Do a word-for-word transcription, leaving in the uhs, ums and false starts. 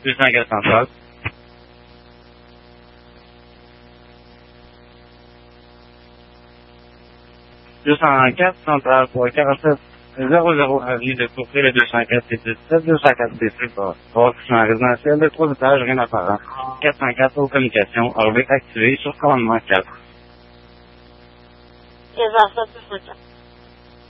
deux cent quatre centrale. deux cent quatre centrale pour quarante-sept zéro zéro avenue de Courtrai, le deux cent quatre, c'est dix-sept, deux cent quatre, c'est six, construction résidentielle de trois étages, rien apparent. quatre cent quatre, aux communications, orbites activées sur commandement quatre. C'est ça, ça, c'est ça.